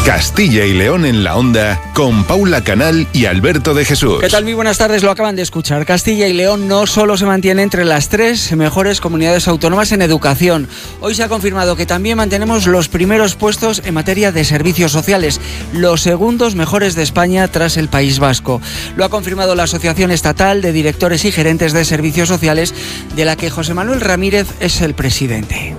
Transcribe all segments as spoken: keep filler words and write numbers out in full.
Castilla y León en la Onda, con Paula Canal y Alberto de Jesús. ¿Qué tal? Muy buenas tardes, lo acaban de escuchar. Castilla y León no solo se mantiene entre las tres mejores comunidades autónomas en educación. Hoy se ha confirmado que también mantenemos los primeros puestos en materia de servicios sociales, los segundos mejores de España tras el País Vasco. Lo ha confirmado la Asociación Estatal de Directores y Gerentes de Servicios Sociales, de la que José Manuel Ramírez es el presidente.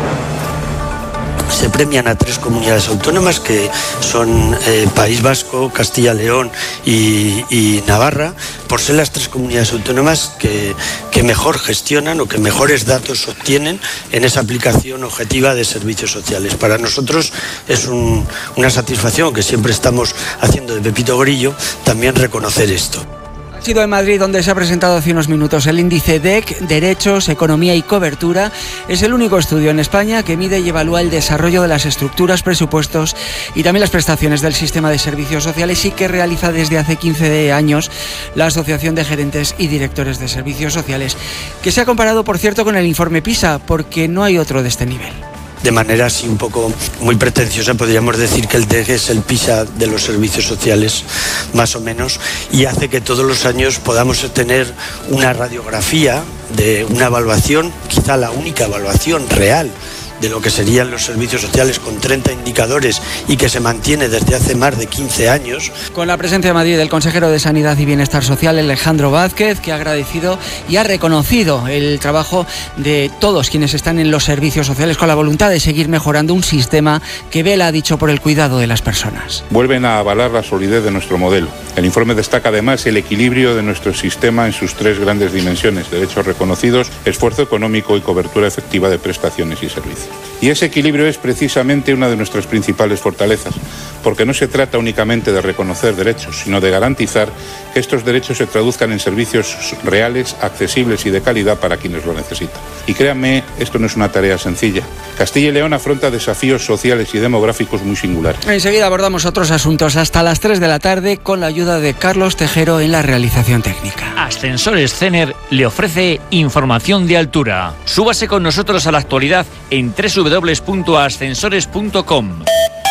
Se premian a tres comunidades autónomas que son eh, País Vasco, Castilla y León y, y Navarra, por ser las tres comunidades autónomas que, que mejor gestionan o que mejores datos obtienen en esa aplicación objetiva de servicios sociales. Para nosotros es un, una satisfacción, que siempre estamos haciendo de Pepito Grillo, también reconocer esto. Ha sido en Madrid donde se ha presentado hace unos minutos el índice D E C, Derechos, Economía y Cobertura. Es el único estudio en España que mide y evalúa el desarrollo de las estructuras, presupuestos y también las prestaciones del sistema de servicios sociales, y que realiza desde hace quince años la Asociación de Gerentes y Directores de Servicios Sociales, que se ha comparado, por cierto, con el informe PISA, porque no hay otro de este nivel. De manera así un poco muy pretenciosa podríamos decir que el D E C es el PISA de los servicios sociales, más o menos, y hace que todos los años podamos tener una radiografía de una evaluación, quizá la única evaluación real de lo que serían los servicios sociales, con treinta indicadores, y que se mantiene desde hace más de quince años. Con la presencia en Madrid del consejero de Sanidad y Bienestar Social, Alejandro Vázquez, que ha agradecido y ha reconocido el trabajo de todos quienes están en los servicios sociales, con la voluntad de seguir mejorando un sistema que vela, ha dicho, por el cuidado de las personas. Vuelven a avalar la solidez de nuestro modelo. El informe destaca además el equilibrio de nuestro sistema en sus tres grandes dimensiones: derechos reconocidos, esfuerzo económico y cobertura efectiva de prestaciones y servicios. Y ese equilibrio es precisamente una de nuestras principales fortalezas, porque no se trata únicamente de reconocer derechos, sino de garantizar que estos derechos se traduzcan en servicios reales, accesibles y de calidad para quienes lo necesitan. Y créanme, esto no es una tarea sencilla. Castilla y León afronta desafíos sociales y demográficos muy singulares. Enseguida abordamos otros asuntos hasta las tres de la tarde con la ayuda de Carlos Tejero en la realización técnica. Ascensores Cener le ofrece información de altura. Súbase con nosotros a la actualidad en doble u doble u doble u punto ascensores punto com.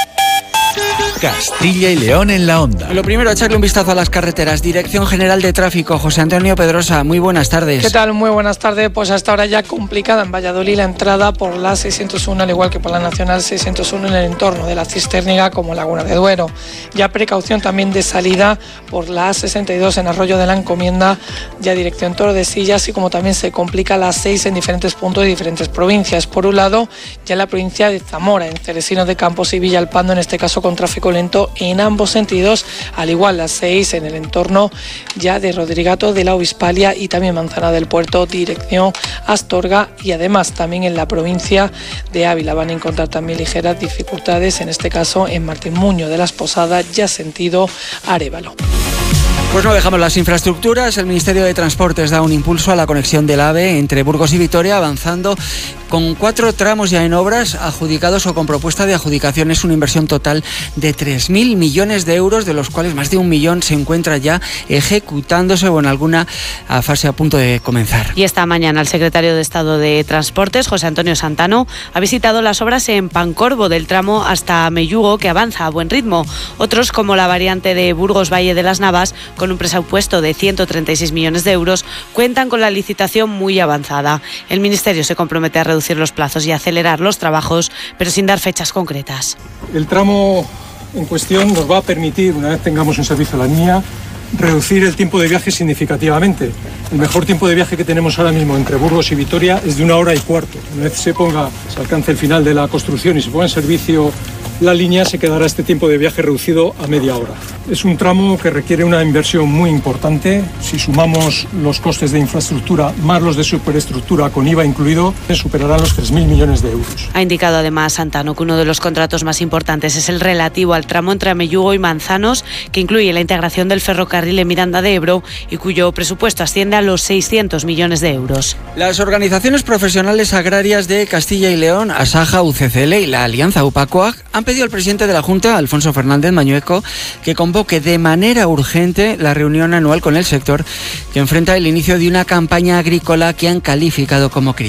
Castilla y León en la Onda. Lo primero, echarle un vistazo a las carreteras. Dirección General de Tráfico, José Antonio Pedrosa, muy buenas tardes. ¿Qué tal? Muy buenas tardes. Pues hasta ahora ya complicada en Valladolid la entrada por la seiscientos uno, al igual que por la Nacional seiscientos uno en el entorno de la Cisterniga como Laguna de Duero. Ya precaución también de salida por la A sesenta y dos en Arroyo de la Encomienda, ya dirección Tordesillas, así como también se complica la seis en diferentes puntos de diferentes provincias. Por un lado, ya en la provincia de Zamora, en Ceresinos de Campos y Villalpando, en este caso con tráfico lento en ambos sentidos, al igual las seis en el entorno ya de Rodrigato de la Obispalia y también Manzana del Puerto, dirección Astorga, y además también en la provincia de Ávila van a encontrar también ligeras dificultades, en este caso en Martín Muñoz de las Posadas, ya sentido Arévalo. Pues no dejamos las infraestructuras. El Ministerio de Transportes da un impulso a la conexión del AVE entre Burgos y Vitoria, avanzando con cuatro tramos ya en obras, adjudicados o con propuesta de adjudicación. Es una inversión total de tres mil millones de euros, de los cuales más de un millón se encuentra ya ejecutándose o en alguna fase a punto de comenzar. Y esta mañana el secretario de Estado de Transportes, José Antonio Santano, ha visitado las obras en Pancorbo del tramo hasta Mellugo, que avanza a buen ritmo. Otros, como la variante de Burgos-Valle de las Navas, con un presupuesto de ciento treinta y seis millones de euros, cuentan con la licitación muy avanzada. El Ministerio se compromete a reducir los plazos y acelerar los trabajos, pero sin dar fechas concretas. El tramo en cuestión nos va a permitir, una vez tengamos en servicio la línea, reducir el tiempo de viaje significativamente. El mejor tiempo de viaje que tenemos ahora mismo entre Burgos y Vitoria es de una hora y cuarto. Una vez se ponga, se alcance el final de la construcción y se ponga en servicio la línea, se quedará este tiempo de viaje reducido a media hora. Es un tramo que requiere una inversión muy importante. Si sumamos los costes de infraestructura más los de superestructura con I V A incluido, superarán los tres mil millones de euros. Ha indicado además Santano que uno de los contratos más importantes es el relativo al tramo entre Mellugo y Manzanos, que incluye la integración del ferrocarril en Miranda de Ebro y cuyo presupuesto asciende a los seiscientos millones de euros. Las organizaciones profesionales agrarias de Castilla y León, Asaja, U C C L y la Alianza UPACOAG, han pedido al presidente de la Junta, Alfonso Fernández Mañueco, que convoque de manera urgente la reunión anual con el sector, que enfrenta el inicio de una campaña agrícola que han calificado como crítica.